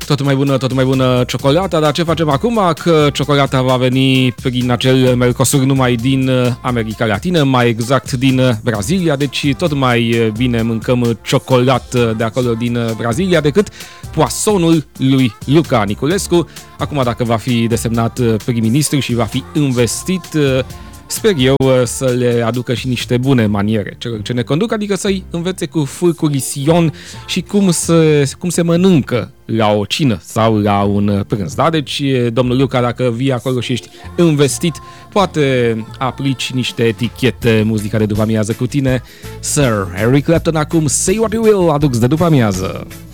Tot mai bună ciocolata, dar ce facem acum? Că ciocolata va veni prin acel Mercosur numai din America Latină, mai exact din Brazilia, deci tot mai bine mâncăm ciocolată de acolo din Brazilia decât poasonul lui Luca Niculescu. Acum, dacă va fi desemnat prim-ministru și va fi investit, sper eu să le aducă și niște bune maniere celor ce ne conduc, adică să-i învețe cu furcurision și cum se mănâncă la o cină sau la un prânz. Da? Deci, domnul Luca, dacă vii acolo și ești investit, poate aplici niște etichete. Muzica de după amiază cu tine, Sir Eric Clapton, acum Say What You Will, adux de după amiază.